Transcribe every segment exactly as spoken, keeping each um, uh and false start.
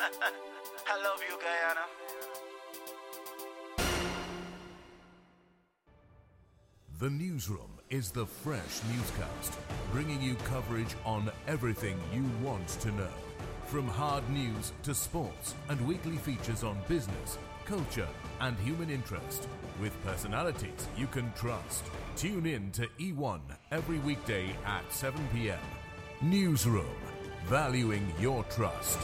I love you, Guyana. The Newsroom is the fresh newscast, bringing you coverage on everything you want to know. From hard news to sports and weekly features on business, culture and human interest, with personalities you can trust. Tune in to E one every weekday at seven p.m. Newsroom, valuing your trust.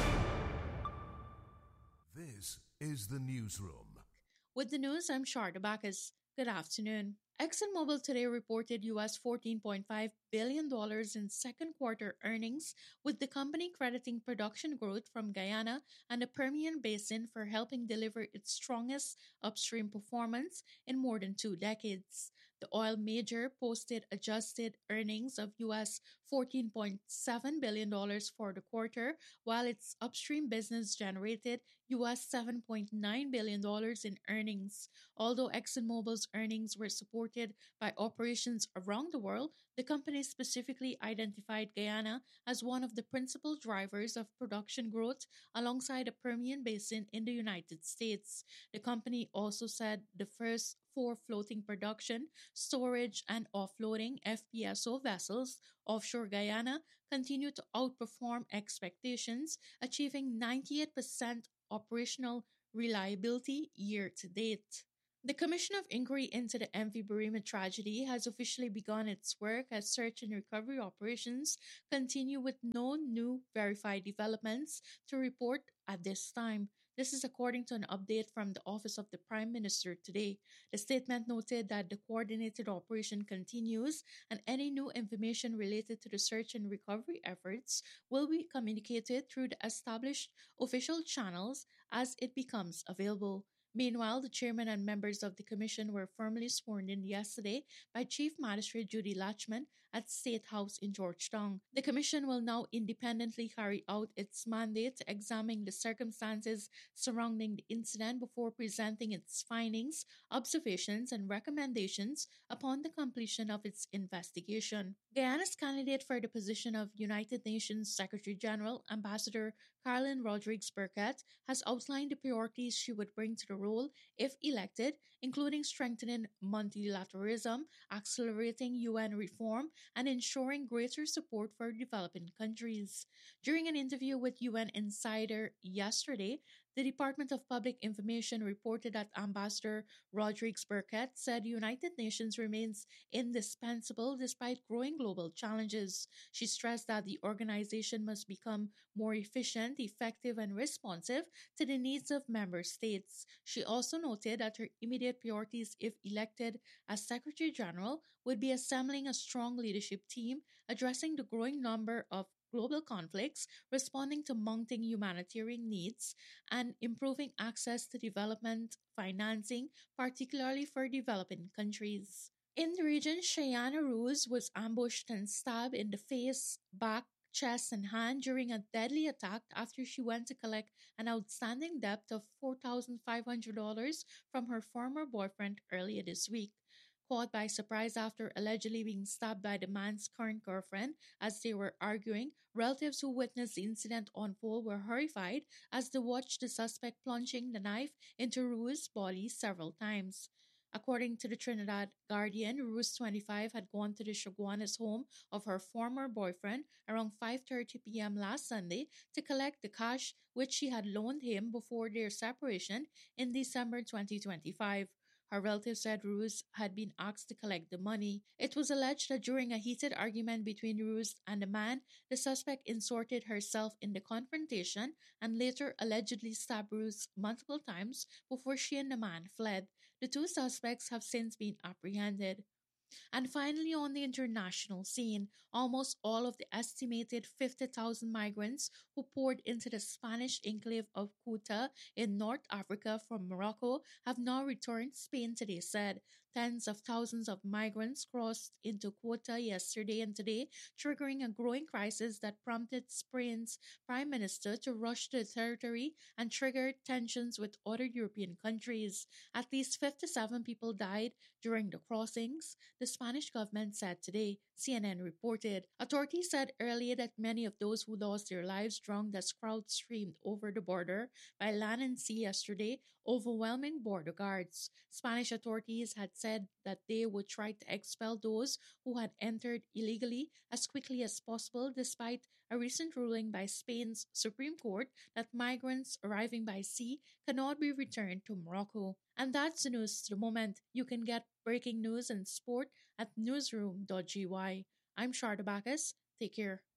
This is the Newsroom. With the news, I'm Sharda Bacchus. Good afternoon. ExxonMobil today reported U S fourteen point five billion dollars in second quarter earnings, with the company crediting production growth from Guyana and the Permian Basin for helping deliver its strongest upstream performance in more than two decades. The oil major posted adjusted earnings of U S fourteen point seven billion dollars for the quarter, while its upstream business generated U S seven point nine billion dollars in earnings. Although ExxonMobil's earnings were supported by operations around the world, the company specifically identified Guyana as one of the principal drivers of production growth alongside the Permian Basin in the United States. The company also said the first four floating production, storage, and offloading F P S O vessels offshore Guyana continue to outperform expectations, achieving ninety-eight percent operational reliability year to date. The Commission of Inquiry into the M V Burima tragedy has officially begun its work as search and recovery operations continue with no new verified developments to report at this time. This is according to an update from the Office of the Prime Minister today. The statement noted that the coordinated operation continues and any new information related to the search and recovery efforts will be communicated through the established official channels as it becomes available. Meanwhile, the chairman and members of the commission were formally sworn in yesterday by Chief Magistrate Judy Latchman at State House in Georgetown. The commission will now independently carry out its mandate to examine the circumstances surrounding the incident before presenting its findings, observations, and recommendations upon the completion of its investigation. Guyana's candidate for the position of United Nations Secretary General, Ambassador Carolyn Rodriguez Burkett, has outlined the priorities she would bring to the role if elected, including strengthening multilateralism, accelerating U N reform, and ensuring greater support for developing countries. During an interview with U N Insider yesterday, the Department of Public Information reported that Ambassador Rodriguez Burkett said the United Nations remains indispensable despite growing global challenges. She stressed that the organization must become more efficient, effective, and responsive to the needs of member states. She also noted that her immediate priorities, if elected as Secretary General, would be assembling a strong leadership team, addressing the growing number of global conflicts, responding to mounting humanitarian needs, and improving access to development financing, particularly for developing countries. In the region, Cheyenne Rose was ambushed and stabbed in the face, back, chest, and hand during a deadly attack after she went to collect an outstanding debt of four thousand five hundred dollars from her former boyfriend earlier this week. Caught by surprise after allegedly being stabbed by the man's current girlfriend as they were arguing, relatives who witnessed the incident unfold were horrified as they watched the suspect plunging the knife into Rue's body several times. According to the Trinidad Guardian, Rose, twenty-five, had gone to the Chaguanas home of her former boyfriend around five thirty p.m. last Sunday to collect the cash which she had loaned him before their separation in December twenty twenty-five. Her relatives said Rose had been asked to collect the money. It was alleged that during a heated argument between Rose and the man, the suspect inserted herself in the confrontation and later allegedly stabbed Rose multiple times before she and the man fled. The two suspects have since been apprehended. And finally, on the international scene, almost all of the estimated fifty thousand migrants who poured into the Spanish enclave of Ceuta in North Africa from Morocco have now returned, Spain today said. Tens of thousands of migrants crossed into Ceuta yesterday and today, triggering a growing crisis that prompted Spain's prime minister to rush to the territory and triggered tensions with other European countries. At least fifty-seven people died during the crossings, the Spanish government said today. C N N reported. Authorities said earlier that many of those who lost their lives drunk as crowds streamed over the border by land and sea yesterday, overwhelming border guards. Spanish authorities had said that they would try to expel those who had entered illegally as quickly as possible, despite a recent ruling by Spain's Supreme Court that migrants arriving by sea cannot be returned to Morocco. And that's the news to the moment. You can get breaking news and sport at newsroom dot g y. I'm Sharda Bacchus. Take care.